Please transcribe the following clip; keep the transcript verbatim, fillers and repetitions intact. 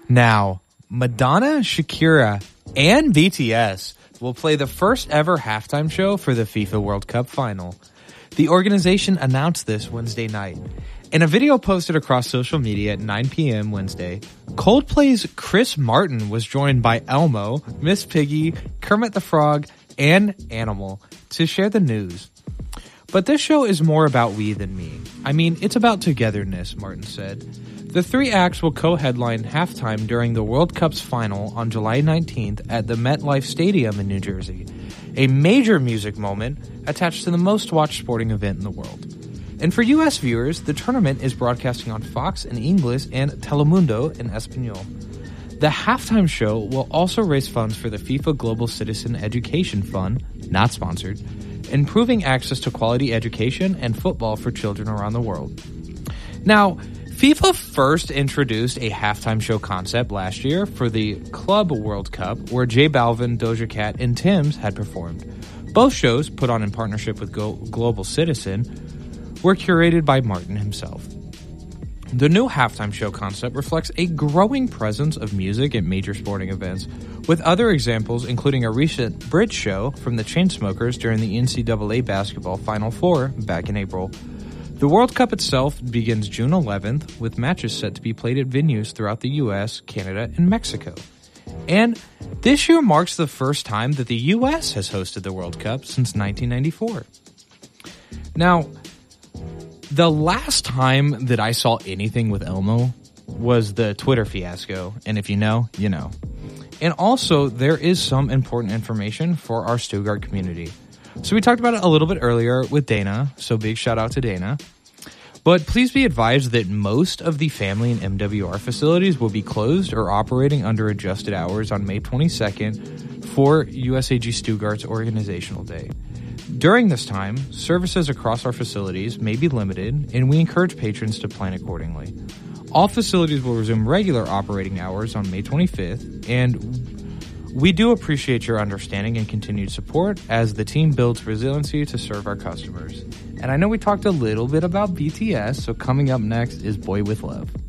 Now, Madonna, Shakira, and B T S will play the first ever halftime show for the FIFA World Cup final. The organization announced this Wednesday night. In a video posted across social media at nine p.m. Wednesday, Coldplay's Chris Martin was joined by Elmo, Miss Piggy, Kermit the Frog, and Animal to share the news. But this show is more about we than me. I mean, it's about togetherness, Martin said. The three acts will co-headline halftime during the World Cup's final on July nineteenth at the MetLife Stadium in New Jersey, a major music moment attached to the most watched sporting event in the world. And for U S viewers, the tournament is broadcasting on Fox in English and Telemundo in Espanol. The halftime show will also raise funds for the FIFA Global Citizen Education Fund, not sponsored, improving access to quality education and football for children around the world. Now, FIFA first introduced a halftime show concept last year for the Club World Cup, where J Balvin, Doja Cat, and Tim's had performed. Both shows, put on in partnership with Go- Global Citizen, were curated by Martin himself. The new halftime show concept reflects a growing presence of music at major sporting events, with other examples including a recent bridge show from the Chainsmokers during the N C double A basketball Final Four back in April. The World Cup itself begins June eleventh, with matches set to be played at venues throughout the U S, Canada, and Mexico. And this year marks the first time that the U S has hosted the World Cup since nineteen ninety-four. Now, the last time that I saw anything with Elmo was the Twitter fiasco, and if you know, you know. And also, there is some important information for our Stuttgart community. So we talked about it a little bit earlier with Dana, so big shout out to Dana. But please be advised that most of the family and M W R facilities will be closed or operating under adjusted hours on May twenty-second for U S A G Stuttgart's Organizational Day. During this time, services across our facilities may be limited, and we encourage patrons to plan accordingly. All facilities will resume regular operating hours on May twenty-fifth, and we do appreciate your understanding and continued support as the team builds resiliency to serve our customers. And I know we talked a little bit about B T S, so coming up next is Boy With Love.